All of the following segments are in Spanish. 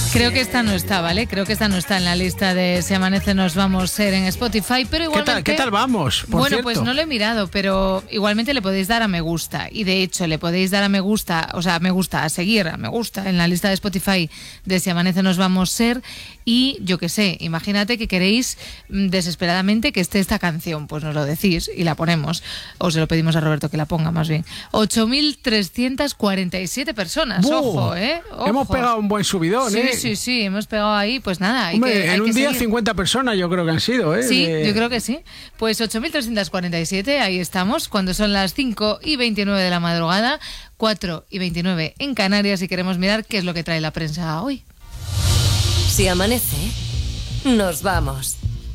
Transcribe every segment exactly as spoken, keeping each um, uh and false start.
Creo que esta no está, ¿vale? Creo que esta no está en la lista de Si Amanece Nos Vamos Ser en Spotify, pero igualmente... ¿Qué tal, ¿Qué tal vamos? Por bueno, cierto. pues no lo he mirado, pero igualmente le podéis dar a me gusta. Y de hecho, le podéis dar a me gusta, o sea, a me gusta, a seguir, a me gusta en la lista de Spotify de Si Amanece Nos Vamos Ser. Y yo qué sé, imagínate que queréis desesperadamente que esté esta canción, pues nos lo decís y la ponemos. O se lo pedimos a Roberto que la ponga, más bien. ocho mil trescientas cuarenta y siete personas, ¡Buh! ojo, ¿eh? Ojo. Hemos pegado un buen subidón, sí, ¿eh? Sí, sí, sí, hemos pegado ahí, pues nada. Hay Hombre, que, hay en un que día seguir. cincuenta personas yo creo que han sido, ¿eh? Sí, de... yo creo que sí. Pues ocho mil trescientas cuarenta y siete, ahí estamos, cuando son las cinco y veintinueve de la madrugada, cuatro y veintinueve en Canarias, y queremos mirar qué es lo que trae la prensa hoy. Si amanece, nos vamos.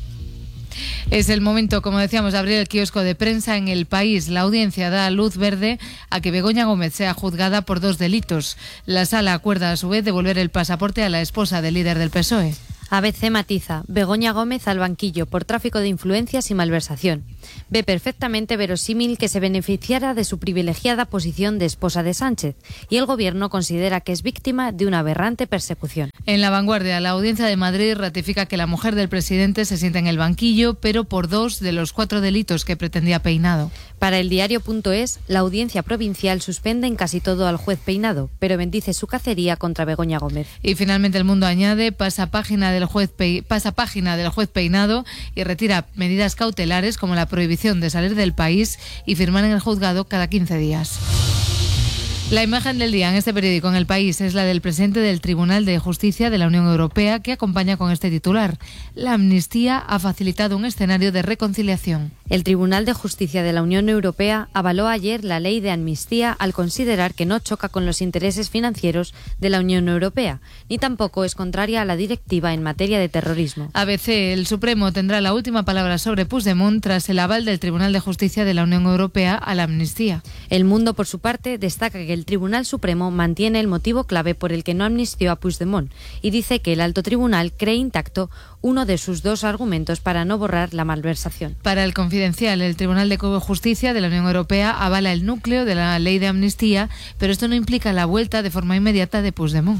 Es el momento, como decíamos, de abrir el kiosco de prensa en El País. La audiencia da luz verde a que Begoña Gómez sea juzgada por dos delitos. La sala acuerda a su vez devolver el pasaporte a la esposa del líder del P S O E. A B C matiza, Begoña Gómez al banquillo por tráfico de influencias y malversación. Ve perfectamente verosímil que se beneficiara de su privilegiada posición de esposa de Sánchez, y el gobierno considera que es víctima de una aberrante persecución. En La Vanguardia, la Audiencia de Madrid ratifica que la mujer del presidente se sienta en el banquillo, pero por dos de los cuatro delitos que pretendía Peinado. Para el diario.es, la Audiencia Provincial suspende en casi todo al juez Peinado, pero bendice su cacería contra Begoña Gómez. Y finalmente El Mundo añade, pasa página del juez Pe... pasa página del juez Peinado y retira medidas cautelares como la prohibición de salir del país y firmar en el juzgado cada quince días. La imagen del día en este periódico, en El País, es la del presidente del Tribunal de Justicia de la Unión Europea, que acompaña con este titular: la amnistía ha facilitado un escenario de reconciliación. El Tribunal de Justicia de la Unión Europea avaló ayer la ley de amnistía al considerar que no choca con los intereses financieros de la Unión Europea, ni tampoco es contraria a la directiva en materia de terrorismo. A B C, el Supremo tendrá la última palabra sobre Puigdemont tras el aval del Tribunal de Justicia de la Unión Europea a la amnistía. El Mundo, por su parte, destaca que el Tribunal Supremo mantiene el motivo clave por el que no amnistió a Puigdemont y dice que el alto tribunal cree intacto uno de sus dos argumentos para no borrar la malversación. Para el Confidencial, el Tribunal de Justicia de la Unión Europea avala el núcleo de la ley de amnistía, pero esto no implica la vuelta de forma inmediata de Puigdemont.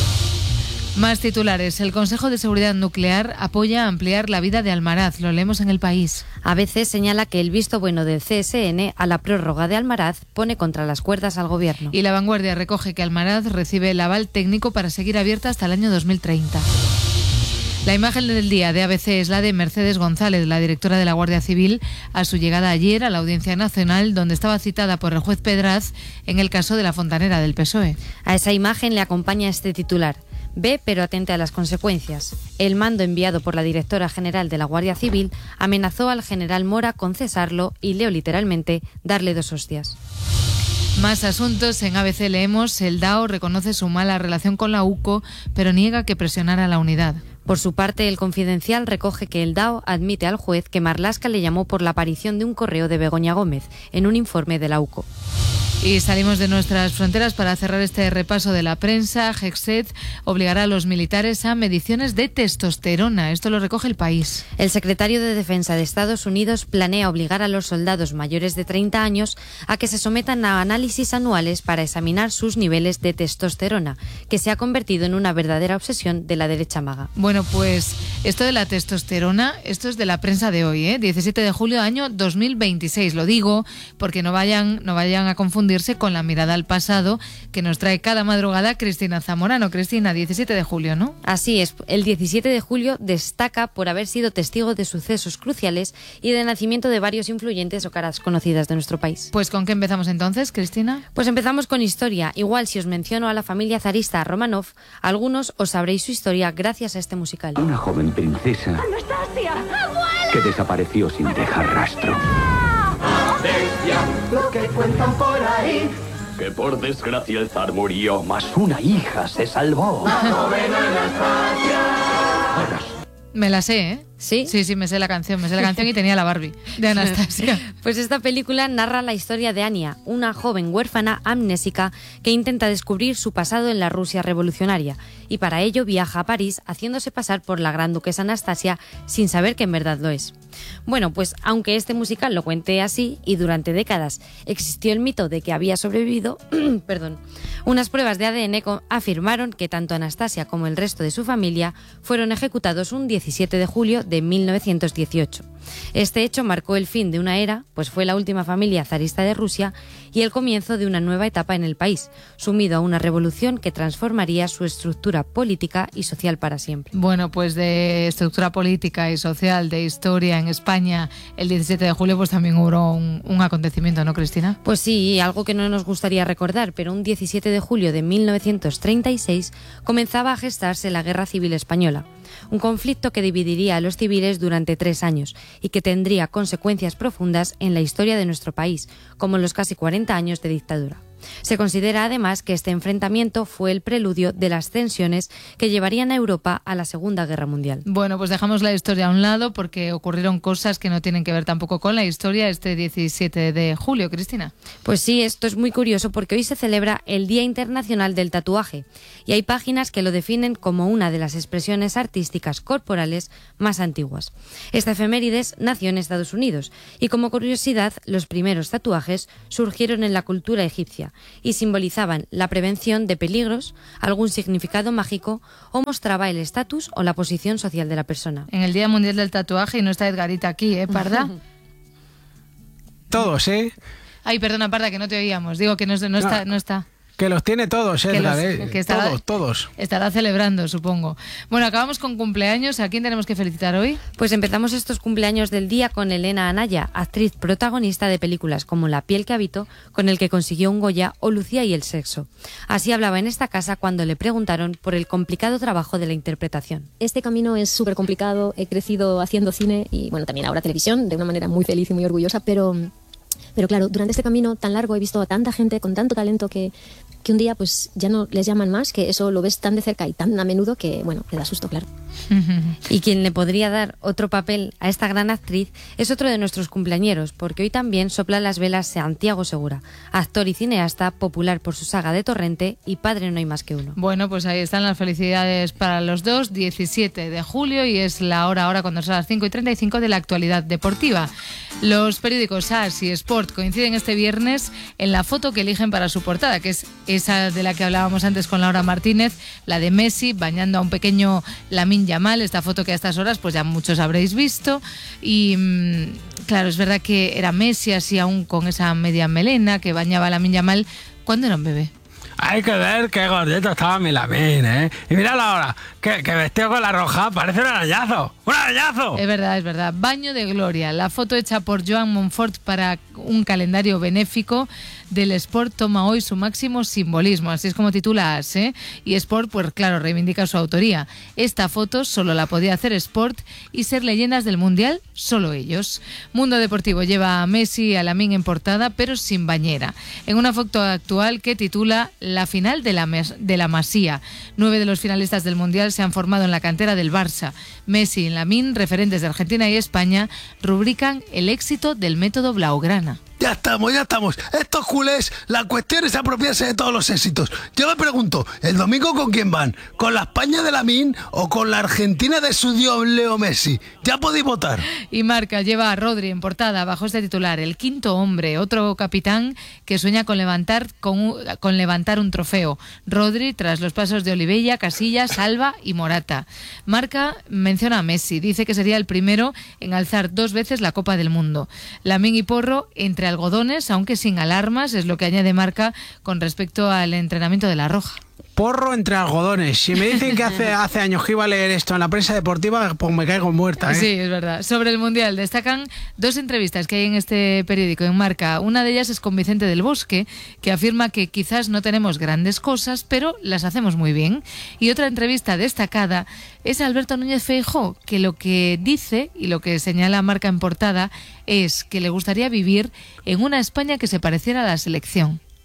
Más titulares. El Consejo de Seguridad Nuclear apoya ampliar la vida de Almaraz. Lo leemos en El País. A B C señala que el visto bueno del C S N a la prórroga de Almaraz pone contra las cuerdas al gobierno. Y La Vanguardia recoge que Almaraz recibe el aval técnico para seguir abierta hasta el año dos mil treinta. La imagen del día de A B C es la de Mercedes González, la directora de la Guardia Civil, a su llegada ayer a la Audiencia Nacional, donde estaba citada por el juez Pedraz en el caso de la fontanera del P S O E. A esa imagen le acompaña este titular: ve, pero atente a las consecuencias. El mando enviado por la directora general de la Guardia Civil amenazó al general Mora con cesarlo y, leo literalmente, darle dos hostias. Más asuntos. En A B C leemos: el D A O reconoce su mala relación con la U C O, pero niega que presionara a la unidad. Por su parte, el Confidencial recoge que el D A O admite al juez que Marlaska le llamó por la aparición de un correo de Begoña Gómez en un informe de la U C O. Y salimos de nuestras fronteras para cerrar este repaso de la prensa. Hexet obligará a los militares a mediciones de testosterona. Esto lo recoge El País. El secretario de Defensa de Estados Unidos planea obligar a los soldados mayores de treinta años a que se sometan a análisis anuales para examinar sus niveles de testosterona, que se ha convertido en una verdadera obsesión de la derecha maga. Bueno, pues esto de la testosterona, esto es de la prensa de hoy, ¿eh? diecisiete de julio, año dos mil veintiséis. Lo digo porque no vayan, no vayan a confundir con la mirada al pasado que nos trae cada madrugada Cristina Zamorano. Cristina, diecisiete de julio, ¿no? Así es, el diecisiete de julio destaca por haber sido testigo de sucesos cruciales y de nacimiento de varios influyentes o caras conocidas de nuestro país. Pues ¿con qué empezamos entonces, Cristina? Pues empezamos con historia. Igual si os menciono a la familia zarista Romanov, algunos os sabréis su historia gracias a este musical. Una joven princesa ¡Anastasia! ¡Abuela! que desapareció sin dejar rastro. Lo que cuentan por ahí. Que por desgracia el zar murió, mas una hija se salvó. La joven Anastasia. Me la sé, ¿eh? ¿Sí? Sí, sí, me sé la canción, me sé la canción y tenía la Barbie de Anastasia. Pues esta película narra la historia de Anya, una joven huérfana amnésica que intenta descubrir su pasado en la Rusia revolucionaria y para ello viaja a París haciéndose pasar por la gran duquesa Anastasia sin saber que en verdad lo es. Bueno, pues aunque este musical lo cuente así y durante décadas existió el mito de que había sobrevivido, perdón, unas pruebas de A D N afirmaron que tanto Anastasia como el resto de su familia fueron ejecutados un diecisiete de julio de mil novecientos dieciocho. Este hecho marcó el fin de una era, pues fue la última familia zarista de Rusia y el comienzo de una nueva etapa en el país, sumido a una revolución que transformaría su estructura política y social para siempre. Bueno, pues de estructura política y social, de historia en España, el diecisiete de julio pues también hubo un, un acontecimiento, ¿no, Cristina? Pues sí, algo que no nos gustaría recordar, pero un diecisiete de julio de mil novecientos treinta y seis comenzaba a gestarse la Guerra Civil Española. Un conflicto que dividiría a los civiles durante tres años y que tendría consecuencias profundas en la historia de nuestro país, como en los casi cuarenta años de dictadura. Se considera además que este enfrentamiento fue el preludio de las tensiones que llevarían a Europa a la Segunda Guerra Mundial. Bueno, pues dejamos la historia a un lado porque ocurrieron cosas que no tienen que ver tampoco con la historia este diecisiete de julio, Cristina. Pues sí, esto es muy curioso porque hoy se celebra el Día Internacional del Tatuaje y hay páginas que lo definen como una de las expresiones artísticas corporales más antiguas. Esta efemérides nació en Estados Unidos y como curiosidad, los primeros tatuajes surgieron en la cultura egipcia y simbolizaban la prevención de peligros, algún significado mágico o mostraba el estatus o la posición social de la persona. En el Día Mundial del Tatuaje, y no está Edgarita aquí, ¿eh, Parda? Todos, ¿eh? Ay, perdona, Parda, que no te oíamos. Digo que no, no, no. está... No está. Que los tiene todos, Edgar, los, ¿eh? que estará, todos, todos. Estará celebrando, supongo. Bueno, acabamos con cumpleaños. ¿A quién tenemos que felicitar hoy? Pues empezamos estos cumpleaños del día con Elena Anaya, actriz protagonista de películas como La piel que habito, con el que consiguió un Goya, o Lucía y el sexo. Así hablaba en esta casa cuando le preguntaron por el complicado trabajo de la interpretación. Este camino es súper complicado. He crecido haciendo cine y, bueno, también ahora televisión, de una manera muy feliz y muy orgullosa, pero... Pero claro, durante este camino tan largo he visto a tanta gente con tanto talento que, que un día pues ya no les llaman más, que eso lo ves tan de cerca y tan a menudo que, bueno, te da susto, claro. Y quien le podría dar otro papel a esta gran actriz es otro de nuestros cumpleañeros, porque hoy también sopla las velas Santiago Segura, actor y cineasta popular por su saga de Torrente y Padre no hay más que uno. Bueno, pues ahí están las felicidades para los dos, diecisiete de julio, y es la hora ahora cuando son las cinco y treinta y cinco de la actualidad deportiva. Los periódicos A S y Sport coinciden este viernes en la foto que eligen para su portada, que es esa de la que hablábamos antes con Laura Martínez, la de Messi bañando a un pequeño Lamine Yamal, esta foto que a estas horas pues ya muchos habréis visto. Y mmm, claro, es verdad que era Messi así aún con esa media melena que bañaba a Lamine Yamal cuando era un bebé. Hay que ver qué gordito estaba mi Lamine, ¿eh? Y míralo ahora, que, que vestido con la roja, parece un arañazo. ¡Un arañazo! Es verdad, es verdad. Baño de gloria. La foto hecha por Joan Montfort para un calendario benéfico del Sport toma hoy su máximo simbolismo, así es como titula A S, ¿eh? Y Sport, pues claro, reivindica su autoría. Esta foto solo la podía hacer Sport y ser leyendas del Mundial, solo ellos. Mundo Deportivo lleva a Messi y a Lamine en portada, pero sin bañera. En una foto actual que titula La final de la, de la Masía. Nueve de los finalistas del Mundial se han formado en la cantera del Barça. Messi y Lamine, referentes de Argentina y España, rubrican el éxito del método Blaugrana. Ya estamos, ya estamos. Estos culés, la cuestión es apropiarse de todos los éxitos. Yo me pregunto, ¿el domingo con quién van? ¿Con la España de Lamine o con la Argentina de su dios Leo Messi? Ya podéis votar. Y Marca lleva a Rodri en portada bajo este titular, el quinto hombre, otro capitán que sueña con levantar, con, con levantar un trofeo. Rodri tras los pasos de Olivella, Casillas, Alba y Morata. Marca menciona a Messi, dice que sería el primero en alzar dos veces la Copa del Mundo. Lamine y Porro entre algodones, aunque sin alarmas, es lo que añade Marca con respecto al entrenamiento de la Roja. Porro entre algodones. Si me dicen que hace, hace años que iba a leer esto en la prensa deportiva, pues me caigo muerta, ¿eh? Sí, es verdad. Sobre el Mundial destacan dos entrevistas que hay en este periódico, en Marca. Una de ellas es con Vicente del Bosque, que afirma que quizás no tenemos grandes cosas, pero las hacemos muy bien. Y otra entrevista destacada es a Alberto Núñez Feijóo, que lo que dice y lo que señala Marca en portada es que le gustaría vivir en una España que se pareciera a la selección.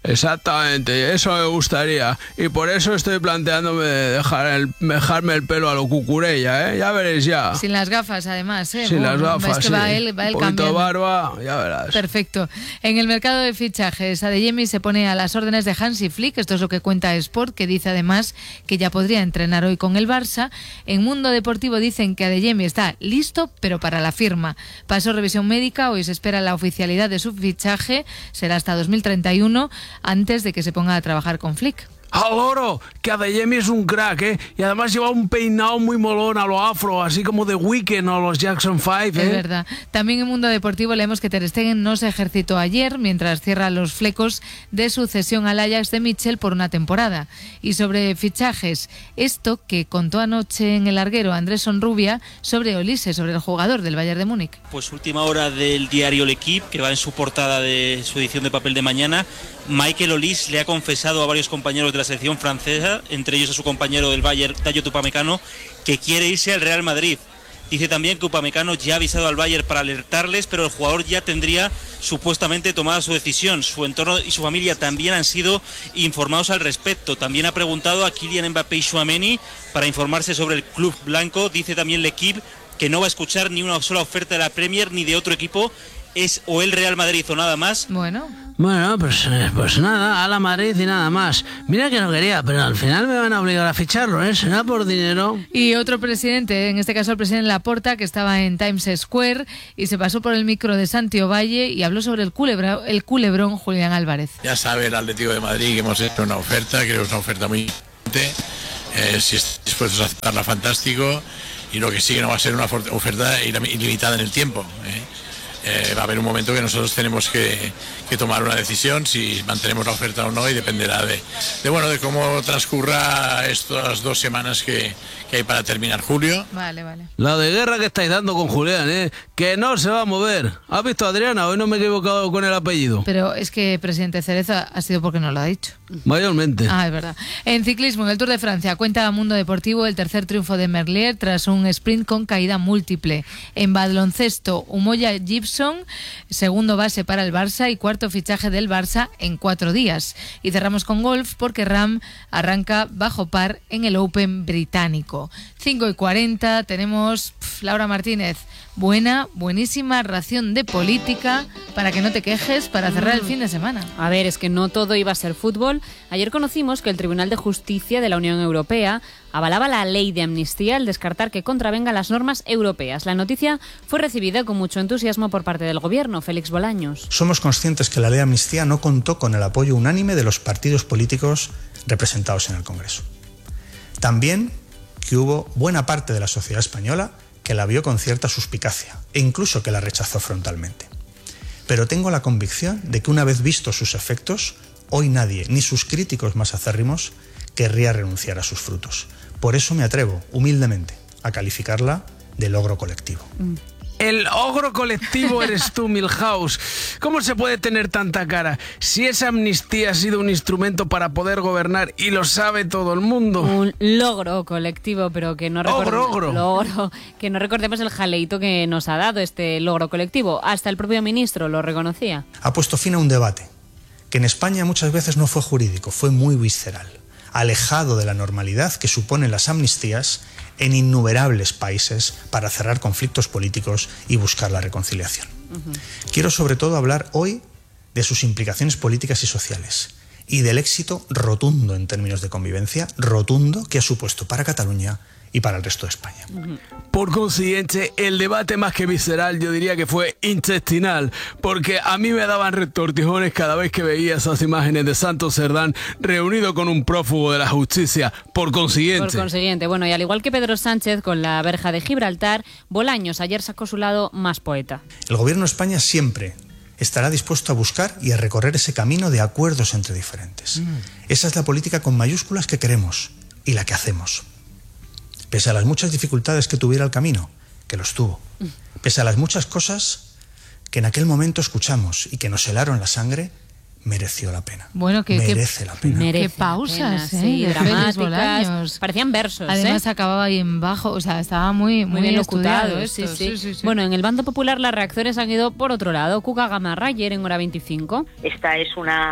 Exactamente, eso me gustaría. Y por eso estoy planteándome dejar el, dejarme el pelo a lo cucurella, ¿eh? Ya veréis ya. Sin las gafas, además, ¿eh? Sin bueno, las gafas, es que sí. va él, va él Un poquito de cambiando. barba, ya verás. Perfecto. En el mercado de fichajes, Adeyemi se pone a las órdenes de Hansi Flick. Esto es lo que cuenta Sport, que dice además que ya podría entrenar hoy con el Barça. En Mundo Deportivo dicen que Adeyemi está listo, pero para la firma. Pasó revisión médica, hoy se espera la oficialidad de su fichaje. Será hasta dos mil treinta y uno, antes de que se ponga a trabajar con Flick. ¡Al oro! Que Adeyemi es un crack, ¿eh? Y además lleva un peinado muy molón a lo afro, así como The Weeknd o los Jackson Five, ¿eh? Es verdad. También en Mundo Deportivo leemos que Ter Stegen no se ejercitó ayer mientras cierra los flecos de su cesión al Ajax de Mitchell por una temporada. Y sobre fichajes, esto que contó anoche en el larguero Andrés Sonrubia sobre Olise, sobre el jugador del Bayern de Múnich. Pues última hora del diario L'Equipe, que va en su portada de su edición de papel de mañana. Michael Olise le ha confesado a varios compañeros de la selección francesa, entre ellos a su compañero del Bayern, Dayot Upamecano, que quiere irse al Real Madrid. Dice también que Upamecano ya ha avisado al Bayern para alertarles, pero el jugador ya tendría supuestamente tomada su decisión. Su entorno y su familia también han sido informados al respecto. También ha preguntado a Kylian Mbappé y Tchouaméni para informarse sobre el club blanco. Dice también L'Equipe que no va a escuchar ni una sola oferta de la Premier ni de otro equipo. Es o el Real Madrid o nada más. Bueno. Bueno, pues, pues nada, a la Madrid y nada más. Mira que no quería, pero al final me van a obligar a ficharlo, ¿eh? Será por dinero. Y otro presidente, en este caso el presidente Laporta, que estaba en Times Square y se pasó por el micro de Santi Ovalle y habló sobre el, culebra, el culebrón Julián Álvarez. Ya sabe el Atlético de Madrid que hemos hecho una oferta, creo que es una oferta muy importante. Eh, si están dispuestos a aceptarla, fantástico. Y lo que sí que no va a ser una oferta ilimitada en el tiempo, ¿eh? Eh, va a haber un momento que nosotros tenemos que, que tomar una decisión si mantenemos la oferta o no, y dependerá de, de bueno de cómo transcurra estas dos semanas que, que hay para terminar julio. Vale, vale. La de guerra que estáis dando con Julián, ¿eh? Que no se va a mover. ¿Has visto a Adriana? Hoy no me he equivocado con el apellido. Pero es que presidente Cereza ha sido porque no lo ha dicho. Mayormente. Ah, es verdad. En ciclismo, en el Tour de Francia, cuenta Mundo Deportivo el tercer triunfo de Merlier tras un sprint con caída múltiple. En baloncesto, Umoja Gibson, segundo base para el Barça y cuarto fichaje del Barça en cuatro días. Y cerramos con golf porque Ram arranca bajo par en el Open británico. cinco y cuarenta, tenemos pf, Laura Martínez. Buena, buenísima ración de política para que no te quejes para cerrar el fin de semana. A ver, es que no todo iba a ser fútbol. Ayer conocimos que el Tribunal de Justicia de la Unión Europea avalaba la ley de amnistía al descartar que contravenga las normas europeas. La noticia fue recibida con mucho entusiasmo por parte del Gobierno. Félix Bolaños. Somos conscientes que la ley de amnistía no contó con el apoyo unánime de los partidos políticos representados en el Congreso. También que hubo buena parte de la sociedad española que la vio con cierta suspicacia e incluso que la rechazó frontalmente. Pero tengo la convicción de que una vez vistos sus efectos, hoy nadie, ni sus críticos más acérrimos, querría renunciar a sus frutos. Por eso me atrevo, humildemente, a calificarla de logro colectivo. Mm. El ogro colectivo eres tú, Milhouse. ¿Cómo se puede tener tanta cara si esa amnistía ha sido un instrumento para poder gobernar y lo sabe todo el mundo? Un logro colectivo, pero que no recordemos, ogro, ogro. Logro, que no recordemos el jaleito que nos ha dado este logro colectivo. Hasta el propio ministro lo reconocía. Ha puesto fin a un debate que en España muchas veces no fue jurídico, fue muy visceral, alejado de la normalidad que suponen las amnistías en innumerables países para cerrar conflictos políticos y buscar la reconciliación. Uh-huh. Quiero sobre todo hablar hoy de sus implicaciones políticas y sociales y del éxito rotundo en términos de convivencia, rotundo que ha supuesto para Cataluña y para el resto de España. Uh-huh. Por consiguiente, el debate más que visceral yo diría que fue intestinal, porque a mí me daban retortijones cada vez que veía esas imágenes de Santos Cerdán reunido con un prófugo de la justicia. Por consiguiente. Por consiguiente, bueno, y al igual que Pedro Sánchez con la verja de Gibraltar, Bolaños ayer sacó su lado más poeta. El Gobierno de España siempre estará dispuesto a buscar y a recorrer ese camino de acuerdos entre diferentes. Mm. Esa es la política con mayúsculas que queremos y la que hacemos. Pese a las muchas dificultades que tuviera el camino, que los tuvo, pese a las muchas cosas que en aquel momento escuchamos y que nos helaron la sangre, mereció la pena. Bueno, que merece que, la pena. Merece qué pausas, pena, ¿eh? Sí, dramáticas. Parecían versos. Además ¿eh? acababa ahí en bajo, o sea, estaba muy, muy, muy bien locutado. Sí, sí. Sí, sí, sí. Bueno, en el bando popular las reacciones han ido por otro lado. Cuca Gamarra ayer en Hora veinticinco. Esta es una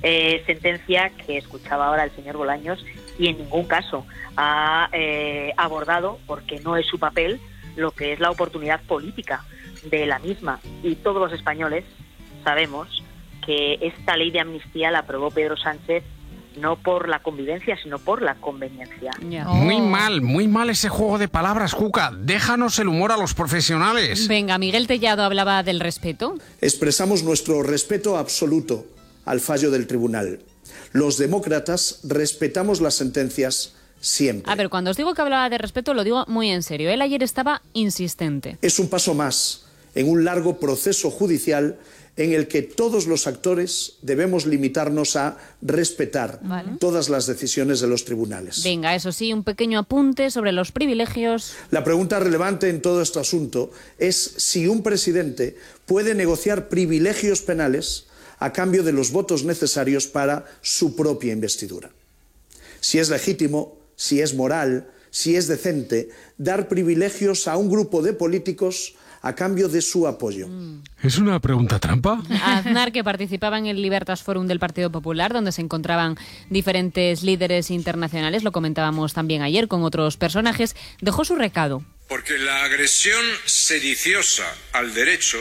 eh, sentencia que escuchaba ahora el señor Bolaños y en ningún caso ha eh, abordado, porque no es su papel, lo que es la oportunidad política de la misma. Y todos los españoles sabemos que esta ley de amnistía la aprobó Pedro Sánchez no por la convivencia, sino por la conveniencia. Yeah. Oh. Muy mal, muy mal ese juego de palabras, Cuca. Déjanos el humor a los profesionales. Venga, Miguel Tellado hablaba del respeto. Expresamos nuestro respeto absoluto al fallo del tribunal. Los demócratas respetamos las sentencias siempre. A ver, cuando os digo que hablaba de respeto, lo digo muy en serio. Él ayer estaba insistente. Es un paso más en un largo proceso judicial en el que todos los actores debemos limitarnos a respetar vale. todas las decisiones de los tribunales. Venga, eso sí, un pequeño apunte sobre los privilegios. La pregunta relevante en todo este asunto es si un presidente puede negociar privilegios penales a cambio de los votos necesarios para su propia investidura. Si es legítimo, si es moral, si es decente, dar privilegios a un grupo de políticos a cambio de su apoyo. ¿Es una pregunta trampa? Aznar, que participaba en el Libertas Forum del Partido Popular, donde se encontraban diferentes líderes internacionales, lo comentábamos también ayer con otros personajes, dejó su recado. Porque la agresión sediciosa al derecho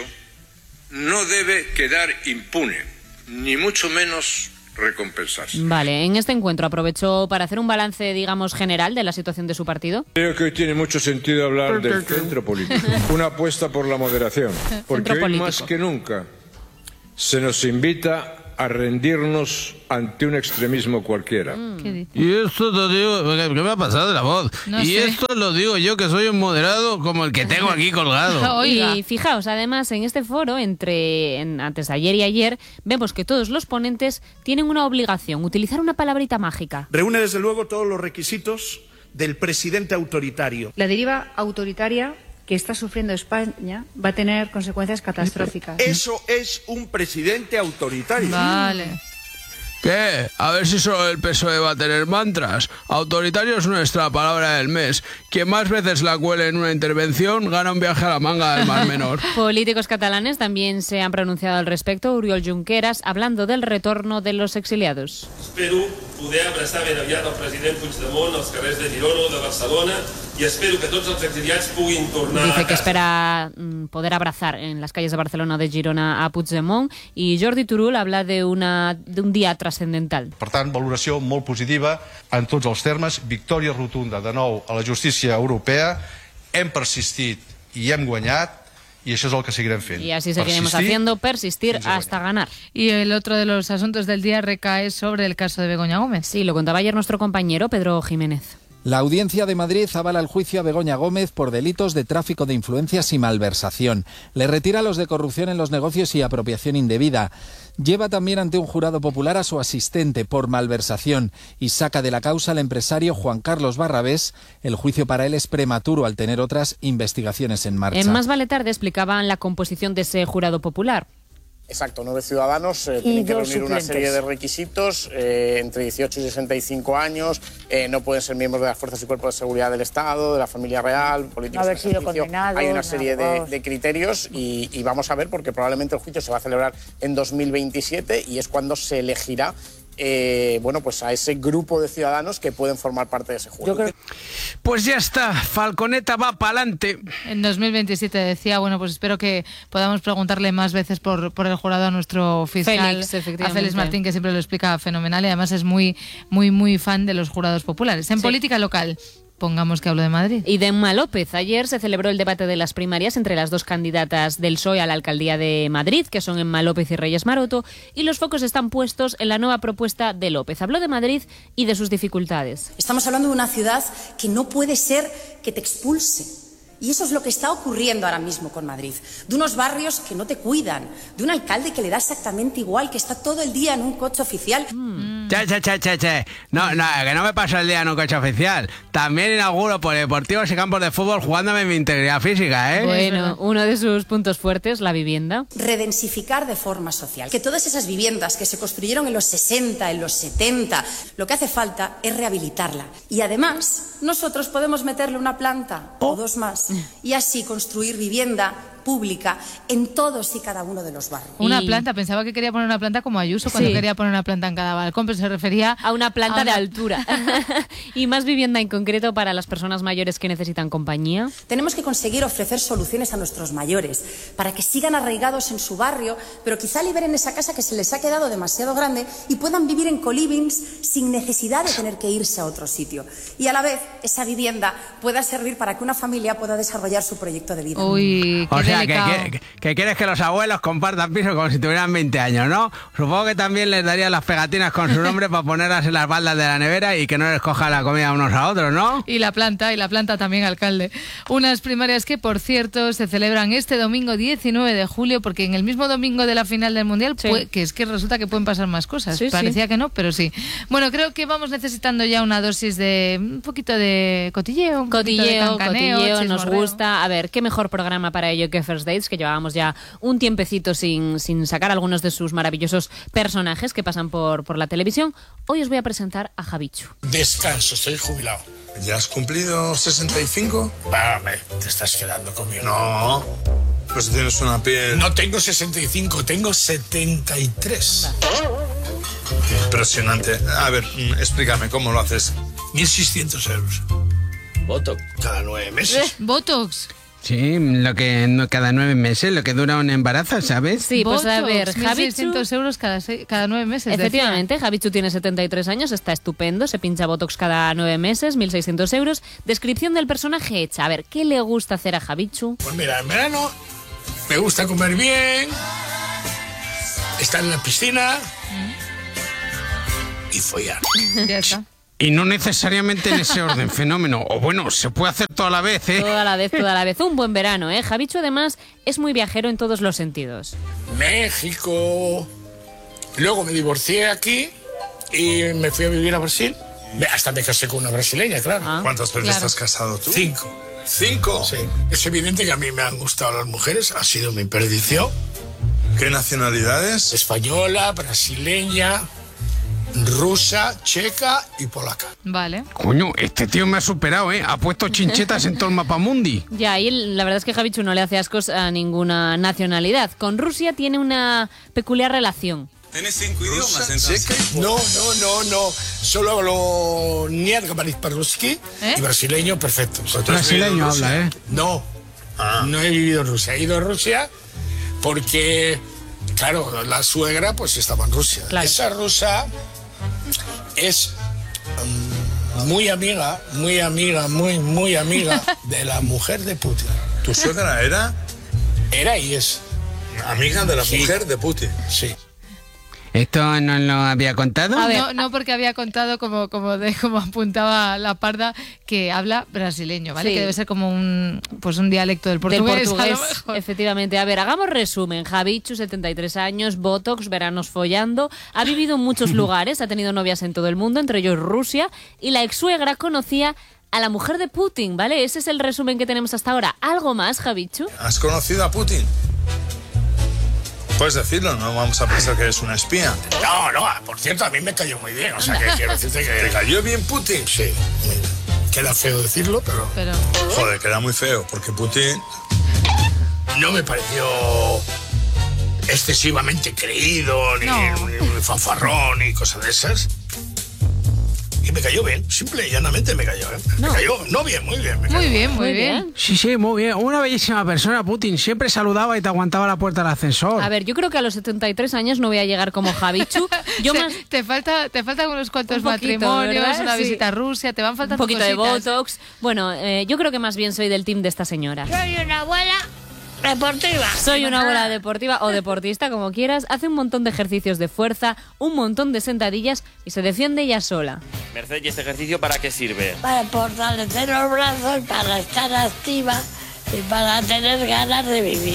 no debe quedar impune, ni mucho menos recompensarse. Vale, en este encuentro aprovechó para hacer un balance, digamos, general de la situación de su partido. Creo que hoy tiene mucho sentido hablar del centro político, una apuesta por la moderación, porque hoy más que nunca se nos invita a rendirnos ante un extremismo cualquiera. Mm. Y esto lo digo, ¿qué me ha pasado de la voz? No y sé. Esto lo digo yo, que soy un moderado como el que tengo aquí colgado. Y fijaos, además, en este foro, entre en, antes de ayer y ayer, vemos que todos los ponentes tienen una obligación, utilizar una palabrita mágica. Reúne desde luego todos los requisitos del presidente autoritario. La deriva autoritaria que está sufriendo España va a tener consecuencias catastróficas. Eso es un presidente autoritario. Vale. ¿Qué? A ver si solo el P S O E va a tener mantras. Autoritario es nuestra palabra del mes. Quien más veces la cuele en una intervención gana un viaje a la manga del Mar Menor. Políticos catalanes también se han pronunciado al respecto. Oriol Junqueras, hablando del retorno de los exiliados. Espero poder abraçar ben aviat el president Puigdemont als carrers de Girona o de Barcelona y espero que tots els exiliats puguin tornar Dice a que casa. espera mm, poder abrazar en las calles de Barcelona o de Girona a Puigdemont, y Jordi Turull habla de, una, de un día trascendental. Per tant, valoració molt positiva en tots els termes, victòria rotunda de nou a la justícia europea, hem persistit i hem guanyat, y eso es lo que seguiremos haciendo. Y así seguiremos haciendo, persistir hasta ganar. Y el otro de los asuntos del día recae sobre el caso de Begoña Gómez. Sí, lo contaba ayer nuestro compañero Pedro Jiménez. La Audiencia de Madrid avala el juicio a Begoña Gómez por delitos de tráfico de influencias y malversación. Le retira los de corrupción en los negocios y apropiación indebida. Lleva también ante un jurado popular a su asistente por malversación y saca de la causa al empresario Juan Carlos Barrabés. El juicio para él es prematuro al tener otras investigaciones en marcha. En Más vale tarde explicaban la composición de ese jurado popular. Exacto, nueve ciudadanos eh, tienen que reunir suplentes. Una serie de requisitos, eh, entre dieciocho y sesenta y cinco años, eh, no pueden ser miembros de las fuerzas y cuerpos de seguridad del Estado, de la familia real, políticos. No haber sido condenados. Hay una serie de, de criterios y, y vamos a ver, porque probablemente el juicio se va a celebrar en dos mil veintisiete y es cuando se elegirá Eh, bueno, pues a ese grupo de ciudadanos que pueden formar parte de ese jurado. Creo... Pues ya está, Falconeta va para adelante. En dos mil veintisiete decía, bueno, pues espero que podamos preguntarle más veces por, por el jurado a nuestro fiscal, Félix, efectivamente. a Félix Martín, que siempre lo explica fenomenal y además es muy, muy, muy fan de los jurados populares. En sí. Política local, pongamos que hablo de Madrid. Y de Emma López. Ayer se celebró el debate de las primarias entre las dos candidatas del P S O E a la alcaldía de Madrid, que son Emma López y Reyes Maroto, y los focos están puestos en la nueva propuesta de López. Habló de Madrid y de sus dificultades. Estamos hablando de una ciudad que no puede ser que te expulse. Y eso es lo que está ocurriendo ahora mismo con Madrid. De unos barrios que no te cuidan, de un alcalde que le da exactamente igual, que está todo el día en un coche oficial. Mm. Che, che, che, che, che. No, no, que no me paso el día en un coche oficial. También inauguro polideportivos y campos de fútbol jugándome mi integridad física, ¿eh? Bueno, uno de sus puntos fuertes, la vivienda. Redensificar de forma social. Que todas esas viviendas que se construyeron en los sesenta, en los setenta, lo que hace falta es rehabilitarla. Y además, nosotros podemos meterle una planta oh. o dos más y así construir vivienda pública en todos y cada uno de los barrios. Una planta, pensaba que quería poner una planta como Ayuso cuando Sí. quería poner una planta en cada balcón, pero se refería a una planta a una... de altura. Y más vivienda en concreto para las personas mayores que necesitan compañía. Tenemos que conseguir ofrecer soluciones a nuestros mayores para que sigan arraigados en su barrio, pero quizá liberen esa casa que se les ha quedado demasiado grande y puedan vivir en colivings sin necesidad de tener que irse a otro sitio. Y a la vez, esa vivienda pueda servir para que una familia pueda desarrollar su proyecto de vida. Uy, qué O sea, que, delicado. que, que quieres que los abuelos compartan piso como si tuvieran veinte años, ¿no? Supongo que también les darías las pegatinas con su nombre para ponerlas en las baldas de la nevera y que no les coja la comida unos a otros, ¿no? Y la planta, y la planta también, alcalde. Unas primarias que, por cierto, se celebran este domingo diecinueve de julio, porque en el mismo domingo de la final del Mundial, Sí. pues, que es que resulta que pueden pasar más cosas. Sí, Parecía sí. que no, pero sí. Bueno, creo que vamos necesitando ya una dosis de un poquito de cotilleo, un poquito de Cotilleo, cancaneo, cotilleo, nos chismorreo. gusta. A ver, qué mejor programa para ello que First Dates, que llevábamos ya un tiempecito sin, sin sacar algunos de sus maravillosos personajes que pasan por, por la televisión. Hoy os voy a presentar a Javichu. Descanso, estoy jubilado. ¿Ya has cumplido sesenta y cinco? Vame, te estás quedando conmigo. No, pues tienes una piel... No tengo sesenta y cinco, tengo setenta y tres. Impresionante. A ver, mm, explícame, ¿cómo lo haces? mil seiscientos euros. Botox. Cada nueve meses. Botox. Sí, lo que no, cada nueve meses, lo que dura un embarazo, ¿sabes? Sí, pues a ver, mil Javichu... seiscientos euros cada, seis- cada nueve meses. Efectivamente, Javichu tiene setenta y tres años, está estupendo, se pincha Botox cada nueve meses, mil seiscientos euros. Descripción del personaje hecha. A ver, ¿qué le gusta hacer a Javichu? Pues mira, en verano me gusta comer bien, estar en la piscina y follar. Decía. Ya está. Y no necesariamente en ese orden, fenómeno. O bueno, se puede hacer toda la vez, ¿eh? Toda la vez, toda la vez. Un buen verano, ¿eh? Javichu además es muy viajero en todos los sentidos. México. Luego me divorcié aquí y me fui a vivir a Brasil. Me- Hasta me casé con una brasileña, claro. ¿Cuántas veces Claro. estás casado tú? Cinco. ¿Cinco? Sí. Es evidente que a mí me han gustado las mujeres, ha sido mi perdición. ¿Qué nacionalidades? Española, brasileña, rusa, checa y polaca. Vale. Coño, este tío me ha superado, ¿eh? Ha puesto chinchetas en todo el mapamundi. Ya, y él- la verdad es que Javichu no le hace ascos a ninguna nacionalidad. Con Rusia tiene una peculiar relación. Tienes cinco Rusa, idiomas, checa y no, no, no, no. Solo hablo niet paruski ¿Eh? y brasileño perfecto. Brasileño habla, ¿eh? No, no he vivido en Rusia. He ido a Rusia porque, claro, la suegra pues estaba en Rusia. Claro. Esa rusa es mm, muy amiga, muy amiga, muy, muy amiga de la mujer de Putin. ¿Tu suegra era Era y es. amiga de la Sí. mujer de Putin? Sí. ¿Esto no lo había contado? A ver, No, no porque había contado, como, como, de, como apuntaba la parda, que habla brasileño, ¿vale? Sí. Que debe ser como un, pues un dialecto del portugués. Del portugués, a lo mejor. efectivamente. A ver, hagamos resumen. Javichu, setenta y tres años, Botox, veranos follando. Ha vivido en muchos lugares, ha tenido novias en todo el mundo, entre ellos Rusia. Y la ex-suegra conocía a la mujer de Putin, ¿vale? Ese es el resumen que tenemos hasta ahora. ¿Algo más, Javichu? ¿Has conocido a Putin? Puedes decirlo, no vamos a pensar que eres una espía. No, no, por cierto, a mí me cayó muy bien. O sea, que quiero decirte que. ¿Te cayó bien Putin? Sí. Queda feo decirlo, pero. Pero Joder, queda muy feo, porque Putin... No me pareció excesivamente creído, ni, No. ni, ni fanfarrón, ni cosas de esas. Y me cayó bien, simple y llanamente me cayó bien. No. Me cayó, no bien, muy bien. Me muy cayó. bien, muy, Muy bien. bien. Sí, sí, muy bien. Una bellísima persona, Putin. Siempre saludaba y te aguantaba la puerta del ascensor. A ver, yo creo que a los setenta y tres años no voy a llegar como Javichu. Yo Se- más... te falta te faltan unos cuantos Un poquito, matrimonios, ¿verdad? una Sí. visita a Rusia, te van Un faltando poquito de cositas. Botox. Bueno, eh, yo creo que más bien soy del team de esta señora. Soy una abuela deportiva. Soy una abuela deportiva o deportista, como quieras. Hace un montón de ejercicios de fuerza, un montón de sentadillas y se defiende ella sola. Merced, ¿y este ejercicio para qué sirve? Para fortalecer los brazos, para estar activa y para tener ganas de vivir.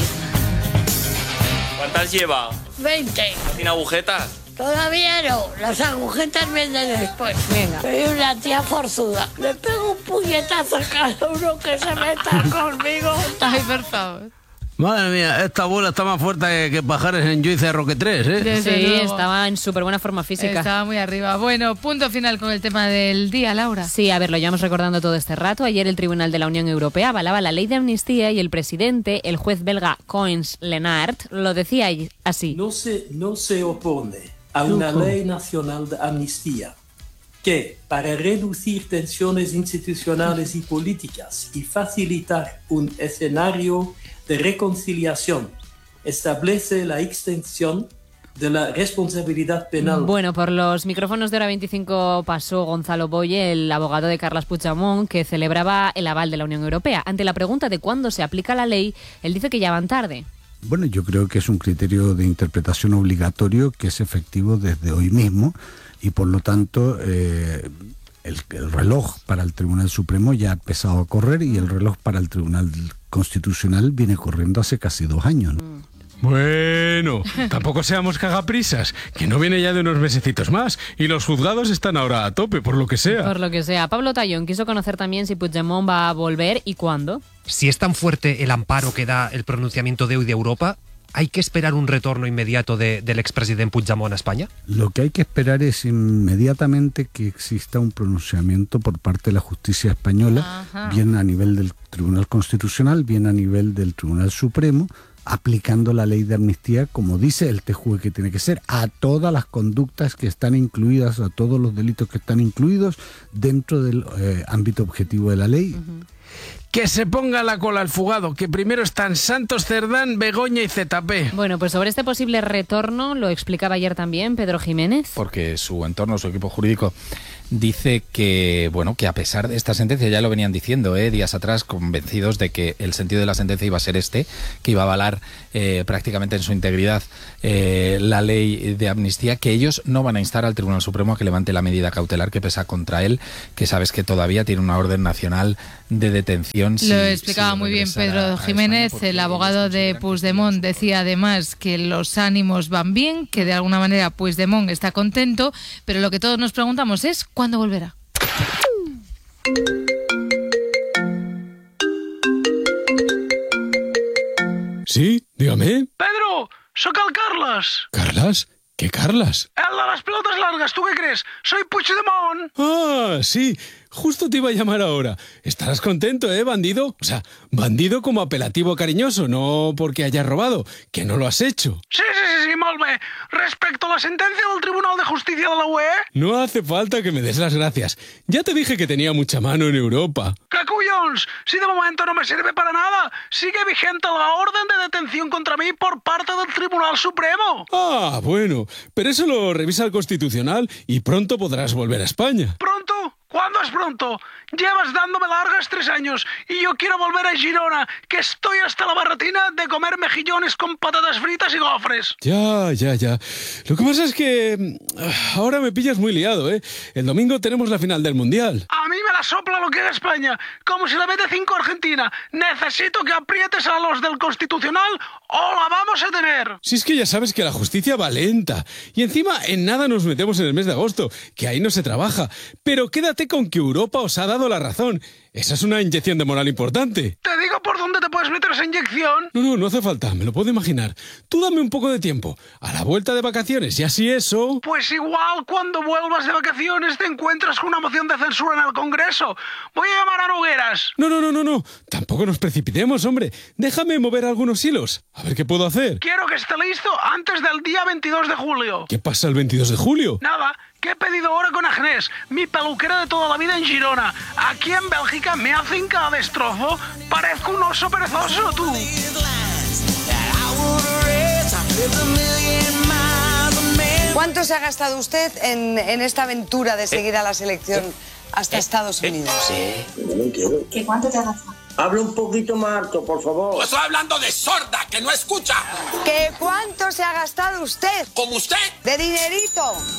¿Cuántas lleva? veinte. ¿Sin agujetas? Todavía no, las agujetas vienen después. Venga. Soy una tía forzuda. Le pego un puñetazo a cada uno que se meta conmigo. Ay, por favor. Madre mía, esta bola está más fuerte que Pajares en Juice Roque tres, ¿eh? Desde sí, luego. estaba en súper buena forma física. Estaba muy arriba. Bueno, punto final con el tema del día, Laura. Sí, a ver, lo llevamos recordando todo este rato. Ayer el Tribunal de la Unión Europea avalaba la ley de amnistía y el presidente, el juez belga Coins Lennart, lo decía así. No se, no se opone a una ley nacional de amnistía que, para reducir tensiones institucionales y políticas y facilitar un escenario de reconciliación, establece la extensión de la responsabilidad penal. Bueno, por los micrófonos de Hora veinticinco pasó Gonzalo Boye, el abogado de Carles Puigdemont, que celebraba el aval de la Unión Europea. Ante la pregunta de cuándo se aplica la ley, él dice que ya van tarde. Bueno, yo creo que es un criterio de interpretación obligatorio que es efectivo desde hoy mismo y por lo tanto eh, el, el reloj para el Tribunal Supremo ya ha empezado a correr y el reloj para el Tribunal Constitucional viene corriendo hace casi dos años, ¿no? Bueno, tampoco seamos cagaprisas, que no viene ya de unos mesecitos más y los juzgados están ahora a tope, por lo que sea. Por lo que sea. Pablo Tallón quiso conocer también si Puigdemont va a volver y cuándo. Si es tan fuerte el amparo que da el pronunciamiento de hoy de Europa, ¿hay que esperar un retorno inmediato de, del expresidente Puigdemont a España? Lo que hay que esperar es inmediatamente que exista un pronunciamiento por parte de la justicia española, Ajá. bien a nivel del Tribunal Constitucional, bien a nivel del Tribunal Supremo, aplicando la ley de amnistía, como dice el T J U E que tiene que ser, a todas las conductas que están incluidas, a todos los delitos que están incluidos dentro del eh, ámbito objetivo de la ley. Uh-huh. Que se ponga la cola al fugado, que primero están Santos Cerdán, Begoña y Z P. Bueno, pues sobre este posible retorno lo explicaba ayer también Pedro Jiménez. Porque su entorno, su equipo jurídico, dice que, bueno, que a pesar de esta sentencia, ya lo venían diciendo eh, días atrás, convencidos de que el sentido de la sentencia iba a ser este, que iba a avalar eh, prácticamente en su integridad eh, la ley de amnistía, que ellos no van a instar al Tribunal Supremo a que levante la medida cautelar que pesa contra él, que sabes que todavía tiene una orden nacional de detención. Si, lo explicaba si muy bien Pedro Jiménez, el abogado de Puigdemont, decía además que los ánimos van bien, que de alguna manera Puigdemont está contento, pero lo que todos nos preguntamos es ¿cuándo volverá? Sí, dígame. Pedro, soc el Carles. ¿Carlas? ¿Qué Carlas? El de las pelotas largas, ¿tú qué crees? Soy Puigdemont. Ah, sí, justo te iba a llamar ahora. Estarás contento, ¿eh, bandido? O sea, bandido como apelativo cariñoso, no porque hayas robado, que no lo has hecho. Sí, sí, sí, sí, molt bé. Respecto a la sentencia del Tribunal de Justicia de la U E... No hace falta que me des las gracias. Ya te dije que tenía mucha mano en Europa. ¿Qué cuyons? Si de momento no me sirve para nada. Sigue vigente la orden de detención contra mí por parte del Tribunal Supremo. Ah, bueno, pero eso lo revisa el Constitucional y pronto podrás volver a España. ¿Pronto? ¿Cuándo es pronto? Llevas dándome largas tres años y yo quiero volver a Girona, que estoy hasta la barretina de comer mejillones con patatas fritas y gofres. Ya, ya, ya. Lo que pasa es que ahora me pillas muy liado, ¿eh? El domingo tenemos la final del Mundial. A mí me la sopla lo que es España, como si la mete cinco Argentina. Necesito que aprietes a los del Constitucional o la vamos a tener. Si es que ya sabes que la justicia va lenta y encima en nada nos metemos en el mes de agosto, que ahí no se trabaja. Pero quédate con que Europa os ha dado la razón. Esa es una inyección de moral importante. ¿Te digo por dónde te puedes meter esa inyección? No, no, no hace falta, me lo puedo imaginar. Tú dame un poco de tiempo. A la vuelta de vacaciones y así eso... Pues igual cuando vuelvas de vacaciones te encuentras con una moción de censura en el Congreso. Voy a llamar a Nogueras. No, no, no, no, no. Tampoco nos precipitemos, hombre. Déjame mover algunos hilos. A ver qué puedo hacer. Quiero que esté listo antes del día veintidós de julio. ¿Qué pasa el veintidós de julio? Nada. Que he pedido hora con Agnès, mi peluquera de toda la vida en Girona. Aquí en Bélgica me hacen cada destrozo. Parezco un oso perezoso, tú. ¿Cuánto se ha gastado usted en, en esta aventura de seguir a la selección hasta Estados Unidos? No me entiendo. ¿Qué cuánto te ha gastado? Habla un poquito más alto, por favor. Estoy hablando de sorda, que no escucha. ¿Qué cuánto se ha gastado usted? ¿Como usted? De dinerito.